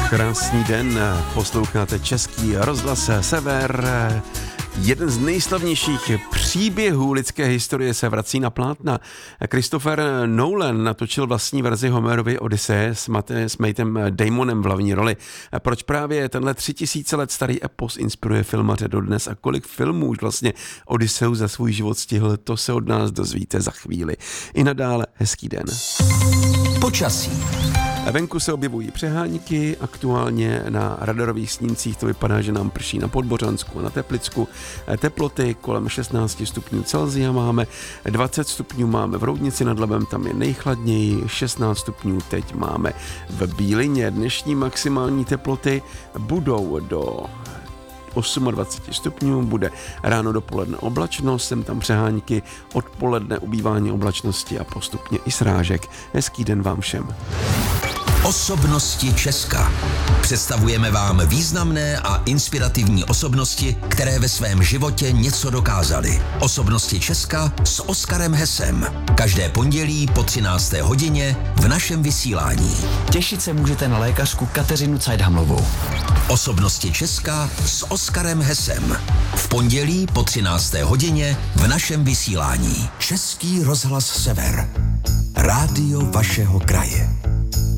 Krásný den, posloucháte Český rozhlas Sever. Jeden z nejslavnějších příběhů lidské historie se vrací na plátna. Christopher Nolan natočil vlastní verzi Homerovy Odyseje s Mattem Damonem v hlavní roli. Proč právě tenhle 3000 let starý epos inspiruje filmaře dodnes a kolik filmů už vlastně Odyseu za svůj život stihl, to se od nás dozvíte za chvíli. I nadále hezký den. Počasí. Venku se objevují přehánky, aktuálně na radarových snímcích to vypadá, že nám prší na Podbořansku a na Teplicku. Teploty kolem 16 stupňů Celsia máme, 20 stupňů máme v Roudnici nad Labem, tam je nejchladněji, 16 stupňů teď máme v Bílině. Dnešní maximální teploty budou do 28 stupňů, bude ráno dopoledne oblačno, sem tam přehánky, odpoledne ubývání oblačnosti a postupně i srážek. Hezký den vám všem. Osobnosti Česka. Představujeme vám významné a inspirativní osobnosti, které ve svém životě něco dokázaly. Osobnosti Česka s Oskarem Hesem. Každé pondělí po 13. hodině v našem vysílání. Těšit se můžete na lékařku Kateřinu Cajdhamlovou. Osobnosti Česka s Oskarem Hesem. V pondělí po 13. hodině v našem vysílání. Český rozhlas Sever. Rádio vašeho kraje.